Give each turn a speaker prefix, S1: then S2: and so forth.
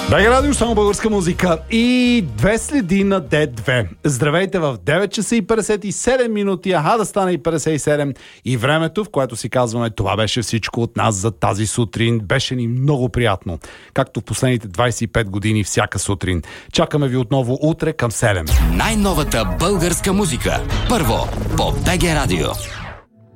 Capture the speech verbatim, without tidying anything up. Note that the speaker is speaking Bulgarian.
S1: БГ Радио, само българска музика и две следи на Д две. Здравейте в девет часа и петдесет и седем минути, аха да стане и петдесет и седем и времето, в което си казваме това беше всичко от нас за тази сутрин. Беше ни много приятно, както в последните двадесет и пет години всяка сутрин. Чакаме ви отново утре към седем.
S2: Най-новата българска музика. Първо по БГ Радио.